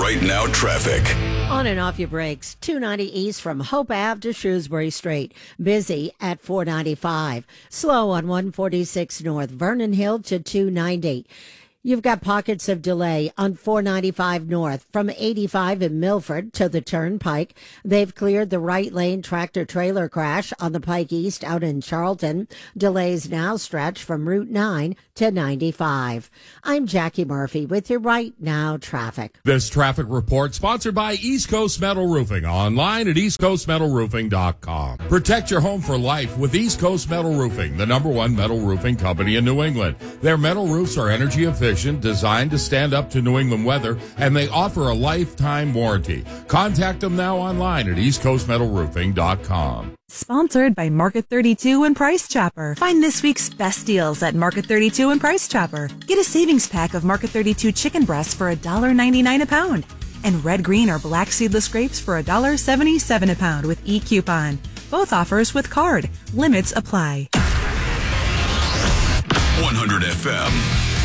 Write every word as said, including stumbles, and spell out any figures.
Right Now traffic. On and off your brakes. two ninety east from Hope Ave to Shrewsbury Street. Busy at four ninety-five. Slow on one forty-six north. Vernon Hill to two ninety. You've got pockets of delay on four ninety-five north from eighty-five in Milford to the Turnpike. They've cleared the right lane tractor trailer crash on the Pike East out in Charlton. Delays now stretch from Route nine to ninety-five. I'm Jackie Murphy with your Right Now traffic. This traffic report sponsored by East Coast Metal Roofing, online at east coast metal roofing dot com. Protect your home for life with East Coast Metal Roofing, the number one metal roofing company in New England. Their metal roofs are energy efficient, designed to stand up to New England weather, and they offer a lifetime warranty. Contact them now online at east coast metal roofing dot com. Sponsored by Market thirty-two and Price Chopper. Find this week's best deals at Market thirty-two and Price Chopper. Get a savings pack of Market thirty-two chicken breasts for one dollar ninety-nine a pound. And red, green, or black seedless grapes for one dollar seventy-seven a pound with e-coupon. Both offers with card. Limits apply. one hundred F M.